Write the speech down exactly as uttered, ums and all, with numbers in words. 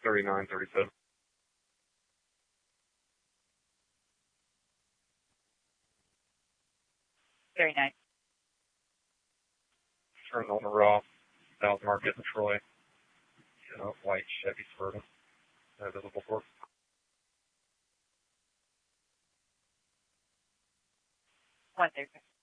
thirty-nine, thirty-seven. thirty-nine. Turn on the Ross, South Market in Troy. You know, white Chevy Suburban. No visible for. one thirty.